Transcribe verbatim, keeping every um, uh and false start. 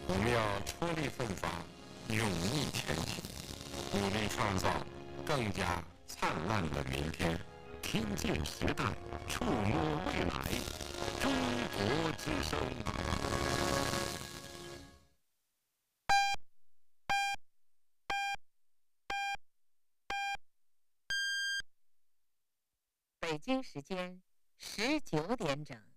我们要出力奋发，勇毅前行，努力创造更加灿烂的明天。听见时代，触摸未来，中国之声。 北京时间十九点整。